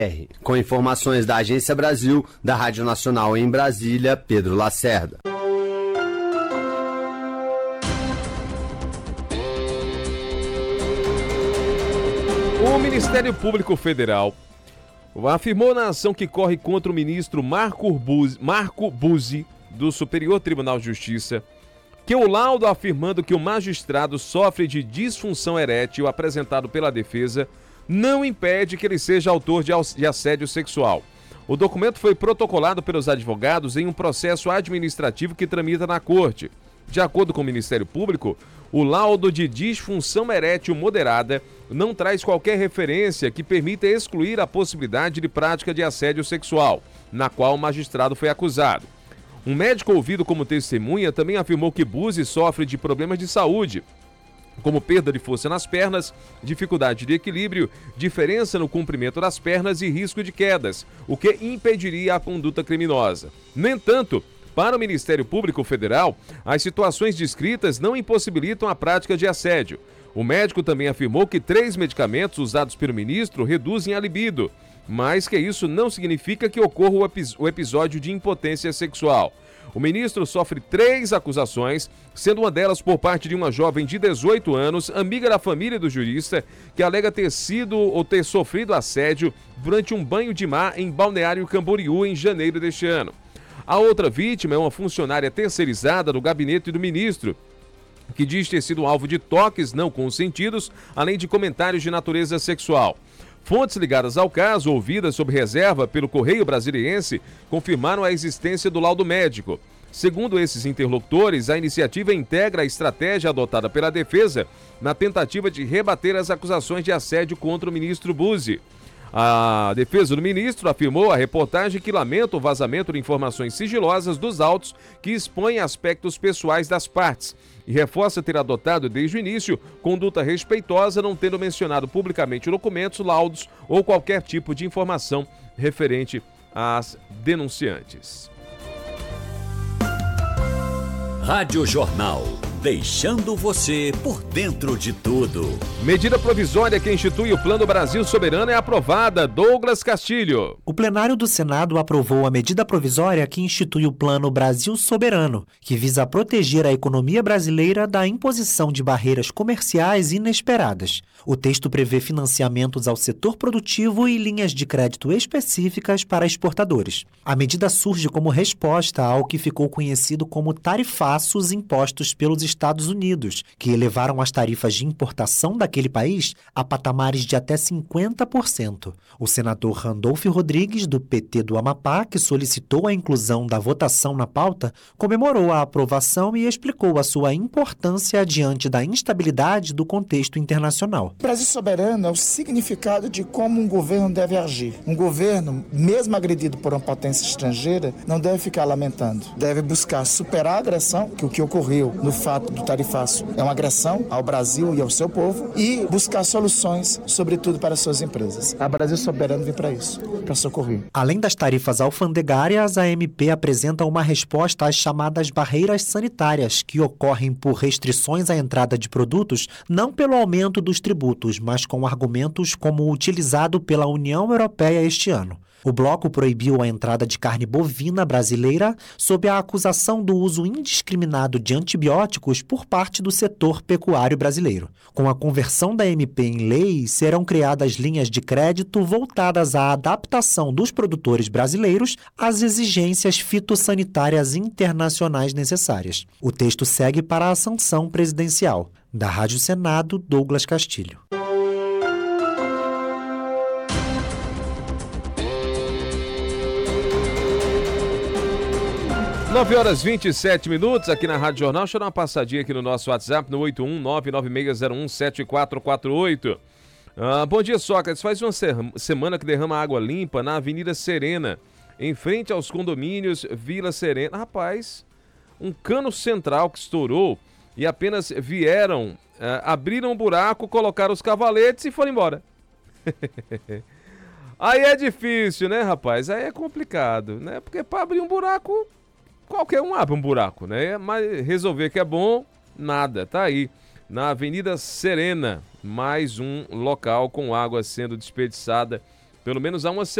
Com informações da Agência Brasil, da Rádio Nacional em Brasília, Pedro Lacerda. O Ministério Público Federal afirmou na ação que corre contra o ministro Marco Buzzi, do Superior Tribunal de Justiça, que o laudo afirmando que o magistrado sofre de disfunção erétil apresentado pela defesa não impede que ele seja autor de assédio sexual. O documento foi protocolado pelos advogados em um processo administrativo que tramita na Corte. De acordo com o Ministério Público, o laudo de disfunção erétil moderada não traz qualquer referência que permita excluir a possibilidade de prática de assédio sexual, na qual o magistrado foi acusado. Um médico ouvido como testemunha também afirmou que Buzzi sofre de problemas de saúde, como perda de força nas pernas, dificuldade de equilíbrio, diferença no comprimento das pernas e risco de quedas, o que impediria a conduta criminosa. No entanto, para o Ministério Público Federal, as situações descritas não impossibilitam a prática de assédio. O médico também afirmou que 3 medicamentos usados pelo ministro reduzem a libido, mas que isso não significa que ocorra o episódio de impotência sexual. O ministro sofre 3 acusações, sendo uma delas por parte de uma jovem de 18 anos, amiga da família do jurista, que alega ter sido ou ter sofrido assédio durante um banho de mar em Balneário Camboriú em janeiro deste ano. A outra vítima é uma funcionária terceirizada do gabinete do ministro, que diz ter sido alvo de toques não consentidos, além de comentários de natureza sexual. Fontes ligadas ao caso, ouvidas sob reserva pelo Correio Brasiliense, confirmaram a existência do laudo médico. Segundo esses interlocutores, a iniciativa integra a estratégia adotada pela defesa na tentativa de rebater as acusações de assédio contra o ministro Buzzi. A defesa do ministro afirmou à reportagem que lamenta o vazamento de informações sigilosas dos autos que expõem aspectos pessoais das partes e reforça ter adotado desde o início conduta respeitosa, não tendo mencionado publicamente documentos, laudos ou qualquer tipo de informação referente às denunciantes. Rádio Jornal, deixando você por dentro de tudo. Medida provisória que institui o Plano Brasil Soberano é aprovada. Douglas Castilho. O plenário do Senado aprovou a medida provisória que institui o Plano Brasil Soberano, que visa proteger a economia brasileira da imposição de barreiras comerciais inesperadas. O texto prevê financiamentos ao setor produtivo e linhas de crédito específicas para exportadores. A medida surge como resposta ao que ficou conhecido como tarifaços impostos pelos Estados Unidos, que elevaram as tarifas de importação daquele país a patamares de até 50%. O senador Randolfo Rodrigues, do PT do Amapá, que solicitou a inclusão da votação na pauta, comemorou a aprovação e explicou a sua importância diante da instabilidade do contexto internacional. Brasil soberano é o significado de como um governo deve agir. Um governo, mesmo agredido por uma potência estrangeira, não deve ficar lamentando. Deve buscar superar a agressão, que o que ocorreu no fato do tarifaço é uma agressão ao Brasil e ao seu povo, e buscar soluções, sobretudo para suas empresas. A Brasil soberano vem para isso, para socorrer. Além das tarifas alfandegárias, a MP apresenta uma resposta às chamadas barreiras sanitárias, que ocorrem por restrições à entrada de produtos, não pelo aumento dos tributos, mas com argumentos como o utilizado pela União Europeia este ano. O bloco proibiu a entrada de carne bovina brasileira sob a acusação do uso indiscriminado de antibióticos por parte do setor pecuário brasileiro. Com a conversão da MP em lei, serão criadas linhas de crédito voltadas à adaptação dos produtores brasileiros às exigências fitossanitárias internacionais necessárias. O texto segue para a sanção presidencial. Da Rádio Senado, Douglas Castilho. 9h27 aqui na Rádio Jornal. Deixa eu dar uma passadinha aqui no nosso WhatsApp, no 81996017448. Bom dia, Sócrates. Faz uma semana que derrama água limpa na Avenida Serena, em frente aos condomínios Vila Serena. Rapaz, um cano central que estourou e apenas vieram, abriram um buraco, colocaram os cavaletes e foram embora. Aí é difícil, né, rapaz? Aí é complicado, né? Porque para abrir um buraco, qualquer um abre um buraco, né? Mas resolver que é bom, nada. Tá aí, na Avenida Serena, mais um local com água sendo desperdiçada Pelo menos há uma semana.